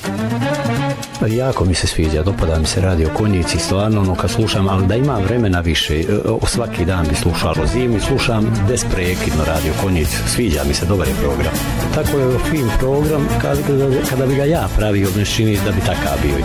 Jako mi se sviđa, dopada mi se Radio Konjici, stvarno ono kad slušam, ali da imam vremena više, svaki dan bi slušao zimi, slušam besprekidno Radio Konjici, sviđa mi se, dobar je program. Tako je fin program, kada bi ga ja pravio, ne čini da bi takav bio.